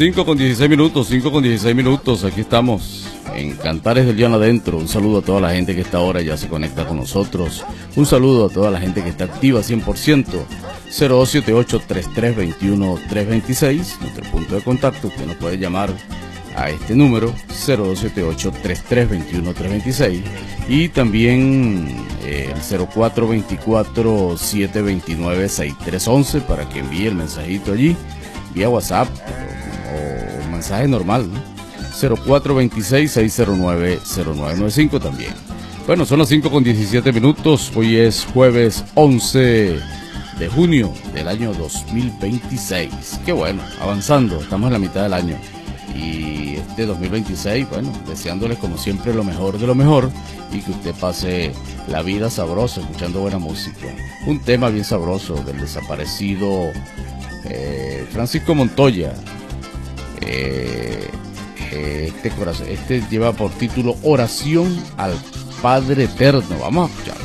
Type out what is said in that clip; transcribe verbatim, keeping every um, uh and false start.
cinco con dieciséis minutos, cinco con dieciséis minutos, aquí estamos en Cantares del Llano Adentro. Un saludo a toda la gente que está ahora ya se conecta con nosotros. Un saludo a toda la gente que está activa cien por ciento. cero dos siete ocho, tres tres dos uno, tres dos seis, nuestro punto de contacto. Usted nos puede llamar a este número cero dos siete ocho, tres tres dos uno, tres dos seis y también eh, el cero cuatro dos cuatro, siete dos nueve, seis tres uno uno para que envíe el mensajito allí vía WhatsApp o, o mensaje normal, ¿no? cero cuatro dos seis, seis cero nueve, cero nueve nueve cinco también. Bueno, son las cinco con diecisiete minutos. Hoy es jueves once de junio del año dos mil veintiséis. Qué bueno, avanzando, estamos en la mitad del año. Y este dos mil veintiséis, bueno, deseándoles como siempre lo mejor de lo mejor y que usted pase la vida sabrosa escuchando buena música. Un tema bien sabroso del desaparecido eh, Francisco Montoya. Eh, eh, este, corazón, este lleva por título Oración al Padre Eterno. Vamos a escuchar.